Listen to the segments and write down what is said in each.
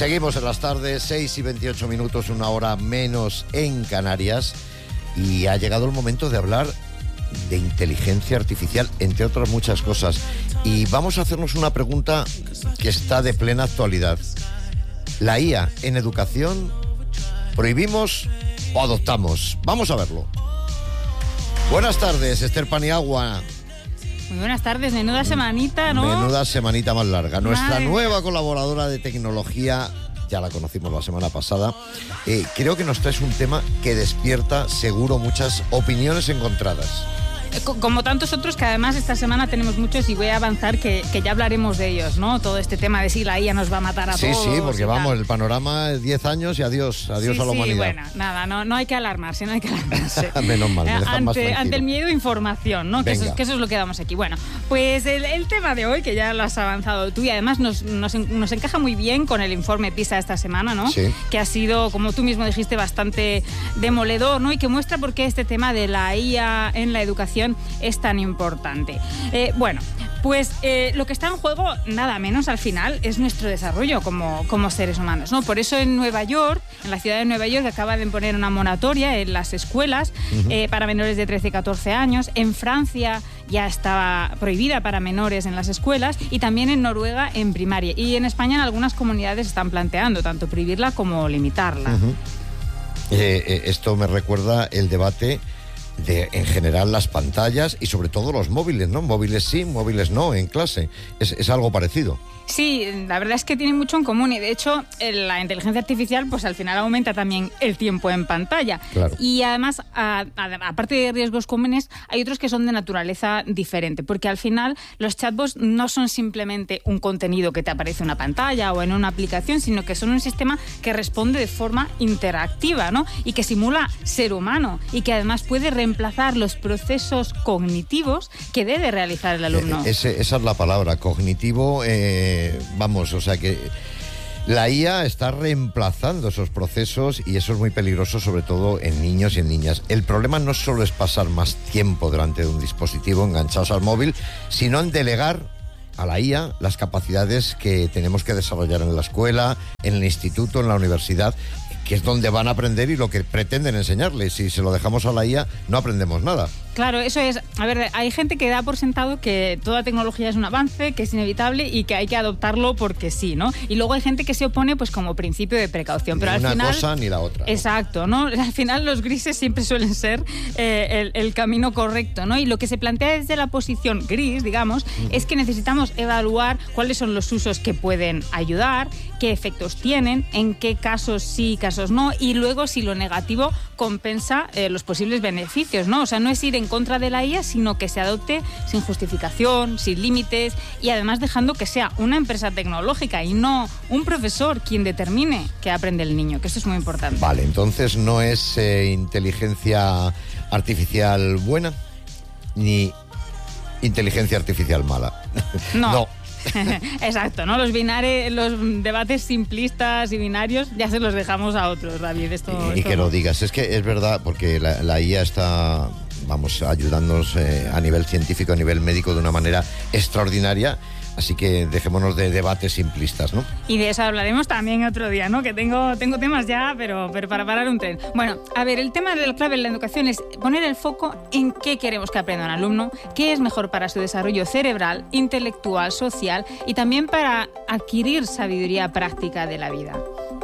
Seguimos en las tardes, 6:28, una hora menos en Canarias, y ha llegado el momento de hablar de inteligencia artificial, entre otras muchas cosas. Y vamos a hacernos una pregunta que está de plena actualidad. ¿La IA en educación prohibimos o adoptamos? Vamos a verlo. Buenas tardes, Esther Paniagua. Muy buenas tardes, menuda semanita, ¿no? Menuda semanita más larga. Nuestra nueva colaboradora de tecnología, ya la conocimos la semana pasada, creo que nos traes un tema que despierta seguro muchas opiniones encontradas. Como tantos otros, que además esta semana tenemos muchos, y voy a avanzar que ya hablaremos de ellos, ¿no? Todo este tema de si la IA nos va a matar a todos. Sí, porque vamos, el panorama es 10 años y adiós a la humanidad. Sí, bueno, nada, no hay que alarmarse, no hay que alarmarse. Menos mal, me dejan más tranquilo. Ante el miedo, información, ¿no? Que eso es lo que damos aquí. Bueno, pues el tema de hoy, que ya lo has avanzado tú, y además nos encaja muy bien con el informe PISA esta semana, ¿no? Sí. Que ha sido, como tú mismo dijiste, bastante demoledor, ¿no? Y que muestra por qué este tema de la IA en la educación es tan importante. Pues lo que está en juego, nada menos al final, es nuestro desarrollo como seres humanos, ¿no? Por eso en Nueva York, en la ciudad de Nueva York, acaba de poner una moratoria en las escuelas para menores de 13 y 14 años. En Francia ya estaba prohibida para menores en las escuelas, y también en Noruega en primaria. Y en España en algunas comunidades están planteando tanto prohibirla como limitarla. Esto me recuerda el debate de, en general, las pantallas y sobre todo los móviles, ¿no? Móviles sí, móviles no, en clase. Es algo parecido. Sí, la verdad es que tienen mucho en común, y de hecho la inteligencia artificial pues al final aumenta también el tiempo en pantalla. Claro. Y además, aparte de riesgos comunes, hay otros que son de naturaleza diferente, porque al final los chatbots no son simplemente un contenido que te aparece en una pantalla o en una aplicación, sino que son un sistema que responde de forma interactiva, ¿no? Y que simula ser humano, y que además puede reemplazar los procesos cognitivos que debe realizar el alumno. Esa es la palabra, cognitivo. O sea que la IA está reemplazando esos procesos, y eso es muy peligroso, sobre todo en niños y en niñas. El problema no solo es pasar más tiempo delante de un dispositivo enganchados al móvil, sino en delegar a la IA las capacidades que tenemos que desarrollar en la escuela, en el instituto, en la universidad, que es donde van a aprender y lo que pretenden enseñarles. Si se lo dejamos a la IA, no aprendemos nada. Claro, eso es. A ver, hay gente que da por sentado que toda tecnología es un avance, que es inevitable y que hay que adoptarlo porque sí, ¿no? Y luego hay gente que se opone pues como principio de precaución. Pero ni al una final, cosa ni la otra, ¿no? Exacto, ¿no? Al final los grises siempre suelen ser el camino correcto, ¿no? Y lo que se plantea desde la posición gris, digamos, es que necesitamos evaluar cuáles son los usos que pueden ayudar, qué efectos tienen, en qué casos sí, casos no, y luego si lo negativo compensa los posibles beneficios, ¿no? O sea, no es ir en contra de la IA, sino que se adopte sin justificación, sin límites, y además dejando que sea una empresa tecnológica y no un profesor quien determine qué aprende el niño, que eso es muy importante. Vale, entonces no es inteligencia artificial buena ni inteligencia artificial mala. No. Exacto, ¿no? Los debates simplistas y binarios ya se los dejamos a otros, David. Esto que lo digas, es que es verdad, porque la IA está, ayudándonos a nivel científico, a nivel médico, de una manera extraordinaria. Así que dejémonos de debates simplistas, ¿no? Y de eso hablaremos también otro día, ¿no? Que tengo temas ya, pero para parar un tren. Bueno, a ver, el tema de la clave en la educación es poner el foco en qué queremos que aprenda un alumno, qué es mejor para su desarrollo cerebral, intelectual, social, y también para adquirir sabiduría práctica de la vida.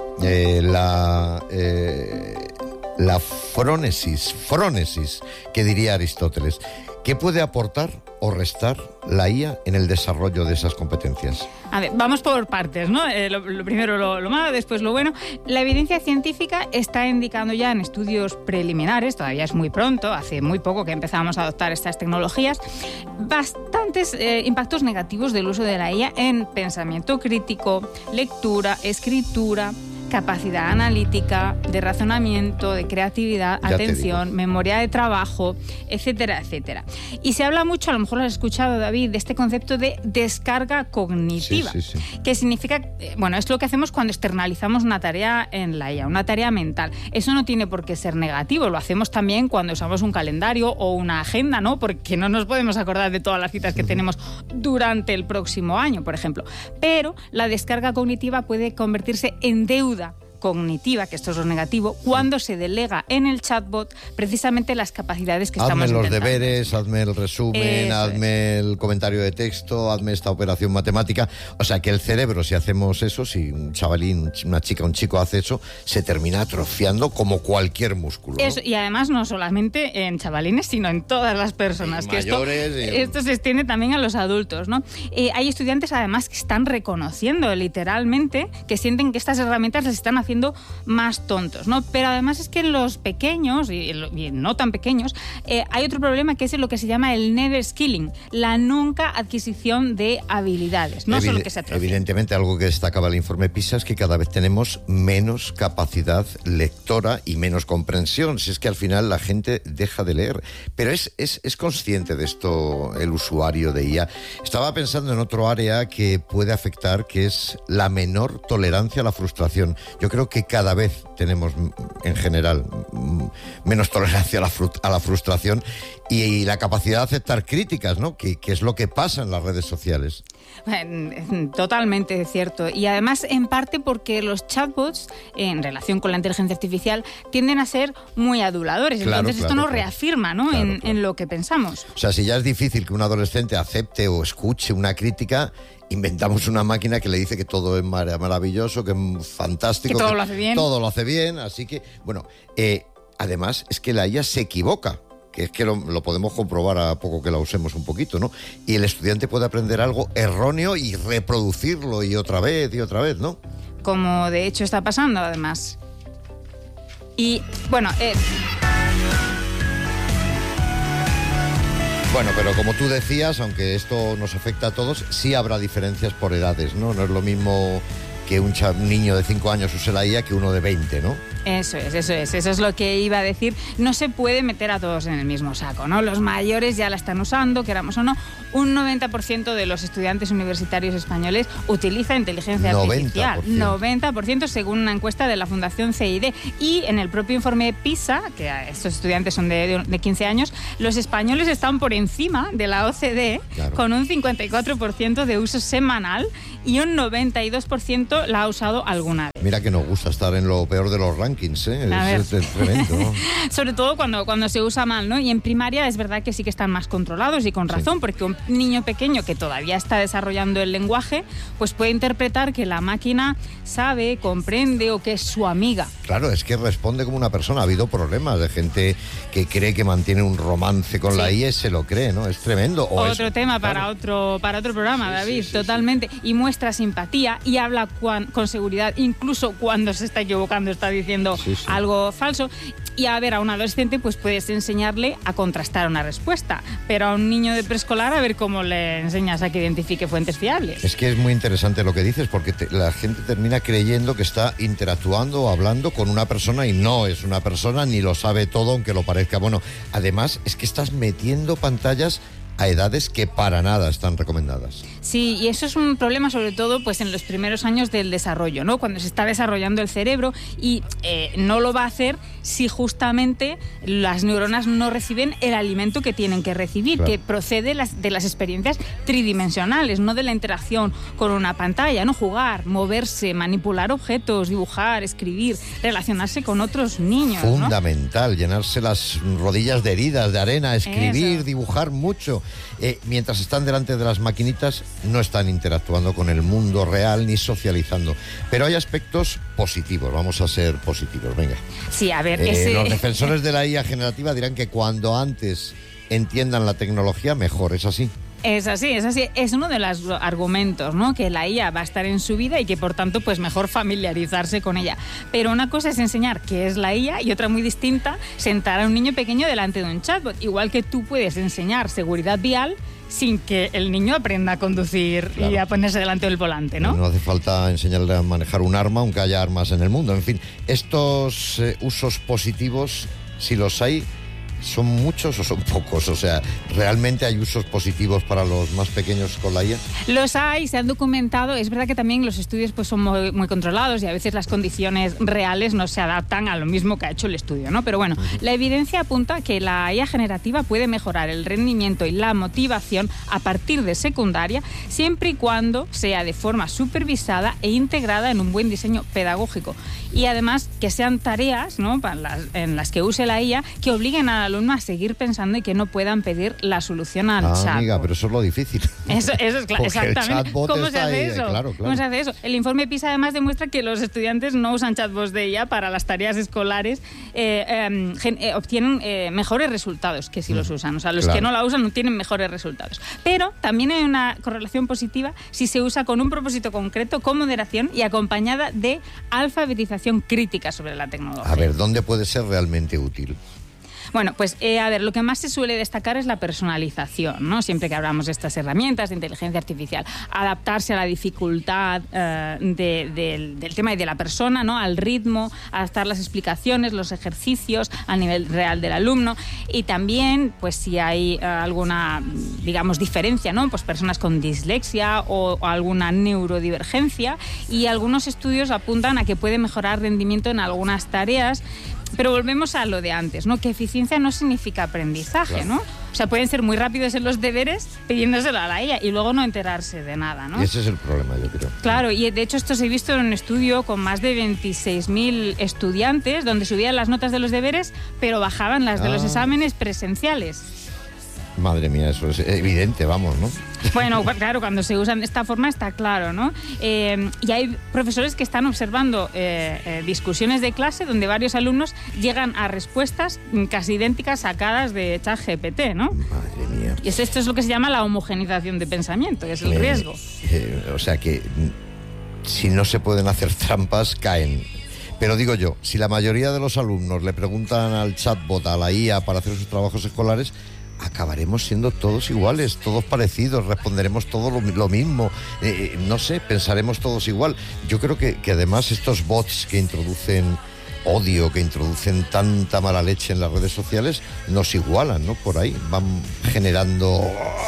La frónesis, que diría Aristóteles. ¿Qué puede aportar o restar la IA en el desarrollo de esas competencias? A ver, vamos por partes, ¿no? Lo primero lo malo, después lo bueno. La evidencia científica está indicando ya en estudios preliminares, todavía es muy pronto, hace muy poco que empezamos a adoptar estas tecnologías, bastantes impactos negativos del uso de la IA en pensamiento crítico, lectura, escritura, capacidad analítica, de razonamiento, de creatividad, atención, memoria de trabajo, etcétera, etcétera. Y se habla mucho, a lo mejor lo has escuchado, David, de este concepto de descarga cognitiva, que significa, bueno, es lo que hacemos cuando externalizamos una tarea en la IA, una tarea mental. Eso no tiene por qué ser negativo, lo hacemos también cuando usamos un calendario o una agenda, ¿no? Porque no nos podemos acordar de todas las citas que tenemos durante el próximo año, por ejemplo. Pero la descarga cognitiva puede convertirse en deuda cognitiva, que esto es lo negativo, cuando se delega en el chatbot precisamente las capacidades que estamos intentando. Hazme los deberes, hazme el resumen, hazme el comentario de texto, hazme esta operación matemática. O sea, que el cerebro, si hacemos eso, si un chavalín, una chica, un chico hace eso, se termina atrofiando como cualquier músculo, ¿no? Eso, y además no solamente en chavalines, sino en todas las personas. Y que mayores, esto se extiende también a los adultos, ¿no? Hay estudiantes además que están reconociendo literalmente que sienten que estas herramientas les están haciendo más tontos, ¿no? Pero además es que en los pequeños y no tan pequeños hay otro problema, que es lo que se llama el never skilling, la nunca adquisición de habilidades, no solo que se atrofia. Evidentemente, algo que destacaba el informe PISA es que cada vez tenemos menos capacidad lectora y menos comprensión, si es que al final la gente deja de leer. Pero es consciente de esto el usuario de IA. Estaba pensando en otro área que puede afectar, que es la menor tolerancia a la frustración. Yo creo que cada vez tenemos, en general, menos tolerancia a la frustración y la capacidad de aceptar críticas, ¿no? Que es lo que pasa en las redes sociales. Totalmente cierto. Y además, en parte porque los chatbots, en relación con la inteligencia artificial, tienden a ser muy aduladores. Entonces esto nos reafirma, ¿no? En lo que pensamos. O sea, si ya es difícil que un adolescente acepte o escuche una crítica, inventamos una máquina que le dice que todo es maravilloso, que es fantástico. Que todo lo hace bien. Todo lo hace bien, así que, bueno, además es que la IA se equivoca, que es que lo podemos comprobar a poco que la usemos un poquito, ¿no? Y el estudiante puede aprender algo erróneo y reproducirlo y otra vez, ¿no? Como de hecho está pasando, además. Y, bueno... Bueno, pero como tú decías, aunque esto nos afecta a todos, sí habrá diferencias por edades, ¿no? No es lo mismo que un niño de 5 años use la IA que uno de 20, ¿no? Eso es lo que iba a decir. No se puede meter a todos en el mismo saco, ¿no? Los mayores ya la están usando, queramos o no. Un 90% de los estudiantes universitarios españoles utiliza inteligencia artificial. 90% según una encuesta de la Fundación CID. Y en el propio informe PISA, que estos estudiantes son de 15 años, los españoles están por encima de la OCDE, con un 54% de uso semanal y un 92% la ha usado alguna vez. Mira que nos gusta estar en lo peor de los rankings, ¿eh? Es tremendo, ¿no? Sobre todo cuando se usa mal, ¿no? Y en primaria es verdad que sí que están más controlados y con razón, porque un niño pequeño que todavía está desarrollando el lenguaje, pues puede interpretar que la máquina sabe, comprende o que es su amiga. Claro, es que responde como una persona. Ha habido problemas de gente que cree que mantiene un romance con la IA y se lo cree, ¿no? Es tremendo. Otro tema para otro programa, David, totalmente. Y muestra simpatía y habla con seguridad, incluso cuando se está equivocando, está diciendo algo falso. Y a ver, a un adolescente pues puedes enseñarle a contrastar una respuesta, pero a un niño de preescolar a ver cómo le enseñas a que identifique fuentes fiables. Es que es muy interesante lo que dices, porque la gente termina creyendo que está interactuando o hablando con una persona y no es una persona, ni lo sabe todo, aunque lo parezca. Bueno, además es que estás metiendo pantallas a edades que para nada están recomendadas. Sí, y eso es un problema sobre todo pues en los primeros años del desarrollo, ¿no? Cuando se está desarrollando el cerebro y no lo va a hacer si justamente las neuronas no reciben el alimento que tienen que recibir, que procede de las experiencias tridimensionales, no de la interacción con una pantalla, ¿no? Jugar, moverse, manipular objetos, dibujar, escribir, relacionarse con otros niños, ¿no? Fundamental, llenarse las rodillas de heridas, de arena, escribir, dibujar mucho. Mientras están delante de las maquinitas, no están interactuando con el mundo real ni socializando. Pero hay aspectos positivos, vamos a ser positivos, venga. Sí, a ver, los defensores de la IA generativa dirán que cuando antes entiendan la tecnología, mejor, ¿es así? Es así. Es uno de los argumentos, ¿no? Que la IA va a estar en su vida y que, por tanto, pues mejor familiarizarse con ella. Pero una cosa es enseñar qué es la IA y otra muy distinta, sentar a un niño pequeño delante de un chatbot. Igual que tú puedes enseñar seguridad vial, sin que el niño aprenda a conducir y a ponerse delante del volante, ¿no? No hace falta enseñarle a manejar un arma, aunque haya armas en el mundo. En fin, estos usos positivos, si los hay, ¿son muchos o son pocos? O sea, ¿realmente hay usos positivos para los más pequeños con la IA? Los hay, se han documentado. Es verdad que también los estudios pues son muy controlados y a veces las condiciones reales no se adaptan a lo mismo que ha hecho el estudio, ¿no? Pero bueno, la evidencia apunta que la IA generativa puede mejorar el rendimiento y la motivación a partir de secundaria, siempre y cuando sea de forma supervisada e integrada en un buen diseño pedagógico. Y además que sean tareas, ¿no?, en las que use la IA que obliguen al alumno a seguir pensando y que no puedan pedir la solución al chat. Amiga, pero eso es lo difícil. Eso es claro, exactamente. ¿Cómo se hace eso? Claro. ¿Cómo se hace eso? El informe PISA además demuestra que los estudiantes no usan chatbots de IA para las tareas escolares, obtienen mejores resultados que si los usan. O sea, los que no la usan no tienen mejores resultados. Pero también hay una correlación positiva si se usa con un propósito concreto, con moderación y acompañada de alfabetización crítica sobre la tecnología. A ver, ¿dónde puede ser realmente útil? Bueno, pues lo que más se suele destacar es la personalización, ¿no? Siempre que hablamos de estas herramientas de inteligencia artificial, adaptarse a la dificultad del tema y de la persona, ¿no?, al ritmo, adaptar las explicaciones, los ejercicios al nivel real del alumno, y también, pues si hay alguna, digamos, diferencia, ¿no?, pues personas con dislexia o alguna neurodivergencia, y algunos estudios apuntan a que puede mejorar rendimiento en algunas tareas. Pero volvemos a lo de antes, ¿no? Que eficiencia no significa aprendizaje, ¿no? O sea, pueden ser muy rápidos en los deberes pidiéndoselo a la IA y luego no enterarse de nada, ¿no? Y ese es el problema, yo creo. Claro, y de hecho esto se ha visto en un estudio con más de 26.000 estudiantes donde subían las notas de los deberes, pero bajaban las de los exámenes presenciales. Madre mía, eso es evidente, vamos, ¿no? Bueno, claro, cuando se usan de esta forma está claro, ¿no? Y hay profesores que están observando discusiones de clase donde varios alumnos llegan a respuestas casi idénticas sacadas de ChatGPT, ¿no? Madre mía. Y esto es lo que se llama la homogenización de pensamiento, que es el riesgo. O sea que si no se pueden hacer trampas, caen. Pero digo yo, si la mayoría de los alumnos le preguntan al chatbot, a la IA, para hacer sus trabajos escolares, acabaremos siendo todos iguales, todos parecidos, responderemos todos lo mismo, no sé, pensaremos todos igual. Yo creo que además estos bots que introducen odio, que introducen tanta mala leche en las redes sociales, nos igualan, ¿no? Por ahí van generando...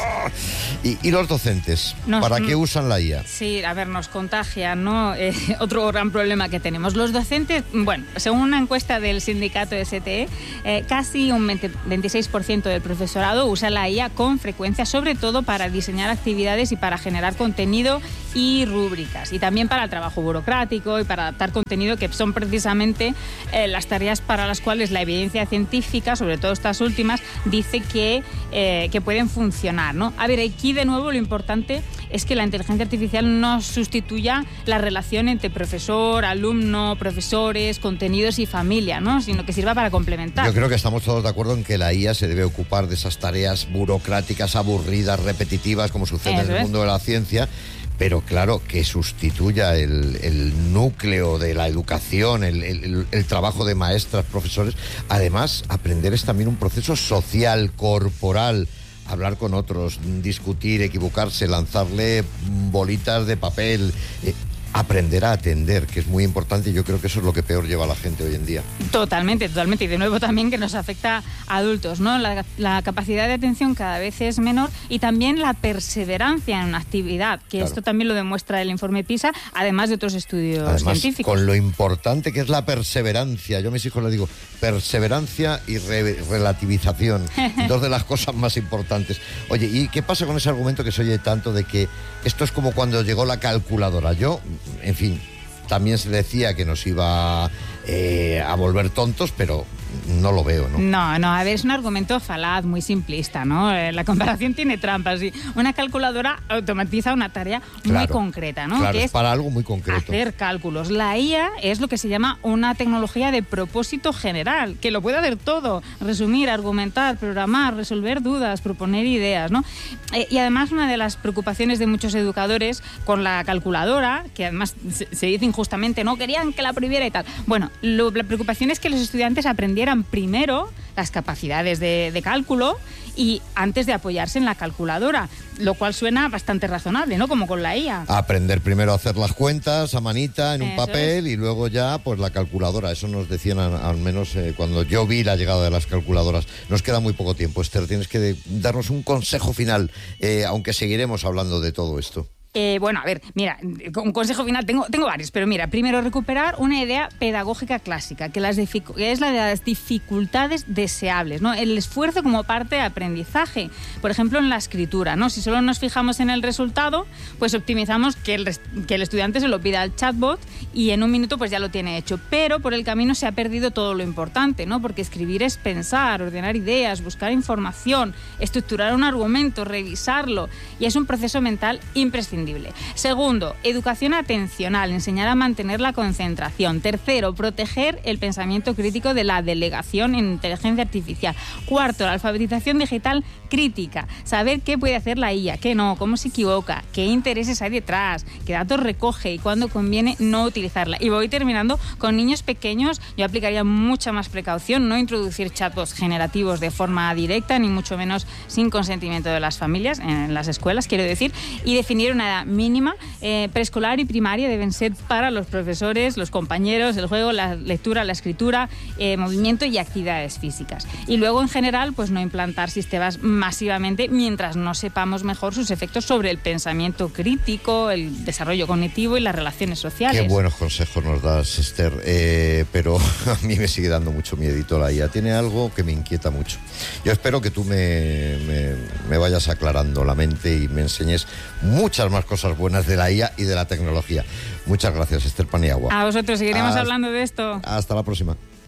¿Y los docentes? ¿Para qué usan la IA? Sí, a ver, nos contagian, ¿no? Otro gran problema que tenemos. Los docentes, bueno, según una encuesta del sindicato STE, casi un 26% del profesorado usa la IA con frecuencia, sobre todo para diseñar actividades y para generar contenido y rúbricas. Y también para el trabajo burocrático y para adaptar contenido, que son precisamente las tareas para las cuales la evidencia científica, sobre todo estas últimas, dice que pueden funcionar, ¿no? A ver, aquí de nuevo lo importante es que la inteligencia artificial no sustituya la relación entre profesor, alumno, profesores, contenidos y familia, ¿no?, sino que sirva para complementar. Yo creo que estamos todos de acuerdo en que la IA se debe ocupar de esas tareas burocráticas, aburridas, repetitivas, como sucede en el mundo de la ciencia. Pero claro, que sustituya el núcleo de la educación, el trabajo de maestras, profesores. Además, aprender es también un proceso social, corporal. Hablar con otros, discutir, equivocarse, lanzarle bolitas de papel. Aprender a atender, que es muy importante, y yo creo que eso es lo que peor lleva a la gente hoy en día. Totalmente. Y de nuevo también que nos afecta a adultos, ¿no? La capacidad de atención cada vez es menor, y también la perseverancia en una actividad, que esto también lo demuestra el informe PISA, además de otros estudios científicos. Con lo importante que es la perseverancia. Yo a mis hijos les digo, perseverancia y relativización, dos de las cosas más importantes. Oye, ¿y qué pasa con ese argumento que se oye tanto de que esto es como cuando llegó la calculadora? En fin, también se decía que nos iba a volver tontos, pero no lo veo, ¿no? No, a ver, es un argumento falaz, muy simplista, ¿no? La comparación tiene trampas. ¿Sí? Una calculadora automatiza una tarea muy concreta, ¿no? Claro, que es para algo muy concreto. Hacer cálculos. La IA es lo que se llama una tecnología de propósito general, que lo puede hacer todo: resumir, argumentar, programar, resolver dudas, proponer ideas, ¿no? Y además, una de las preocupaciones de muchos educadores con la calculadora, que además se dice injustamente, no querían que la prohibiera y tal. Bueno, la preocupación es que los estudiantes aprendieran aprendieran primero las capacidades de cálculo y antes de apoyarse en la calculadora, lo cual suena bastante razonable, ¿no? Como con la IA. Aprender primero a hacer las cuentas a manita en un papel y luego ya pues la calculadora. Eso nos decían al menos cuando yo vi la llegada de las calculadoras. Nos queda muy poco tiempo, Esther. Tienes que darnos un consejo final, aunque seguiremos hablando de todo esto. Bueno, a ver, mira, un consejo final, tengo varios, pero mira, primero recuperar una idea pedagógica clásica, que es la de las dificultades deseables, ¿no? El esfuerzo como parte de aprendizaje, por ejemplo, en la escritura, ¿no? Si solo nos fijamos en el resultado, pues optimizamos que el estudiante se lo pida al chatbot y en un minuto pues ya lo tiene hecho, pero por el camino se ha perdido todo lo importante, ¿no? Porque escribir es pensar, ordenar ideas, buscar información, estructurar un argumento, revisarlo, y es un proceso mental imprescindible. Segundo, educación atencional, enseñar a mantener la concentración. Tercero, proteger el pensamiento crítico de la delegación en inteligencia artificial. Cuarto, la alfabetización digital crítica, saber qué puede hacer la IA, qué no, cómo se equivoca, qué intereses hay detrás, qué datos recoge y cuándo conviene no utilizarla. Y voy terminando con niños pequeños. Yo aplicaría mucha más precaución, no introducir chatbots generativos de forma directa, ni mucho menos sin consentimiento de las familias, en las escuelas, quiero decir, y definir una edad mínima. Preescolar y primaria deben ser para los profesores, los compañeros, el juego, la lectura, la escritura, movimiento y actividades físicas. Y luego, en general, pues no implantar sistemas masivamente mientras no sepamos mejor sus efectos sobre el pensamiento crítico, el desarrollo cognitivo y las relaciones sociales. Qué buenos consejos nos das, Esther, pero a mí me sigue dando mucho miedito la IA. Tiene algo que me inquieta mucho. Yo espero que tú me vayas aclarando la mente y me enseñes muchas más cosas buenas de la IA y de la tecnología. Muchas gracias, Esther Paniagua. A vosotros, seguiremos hablando de esto. Hasta la próxima.